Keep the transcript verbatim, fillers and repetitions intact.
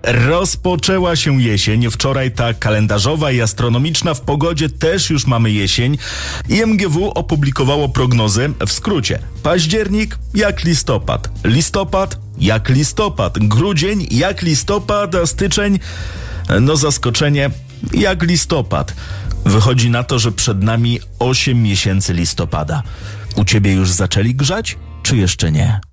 Rozpoczęła się jesień. Wczoraj ta kalendarzowa i astronomiczna. W pogodzie też już mamy jesień. I M G W opublikowało prognozy w skrócie. Październik jak listopad. Listopad jak listopad. Grudzień jak listopad, a styczeń, no zaskoczenie, jak listopad. Wychodzi na to, że przed nami osiem miesięcy listopada. U ciebie już zaczęli grzać, czy jeszcze nie?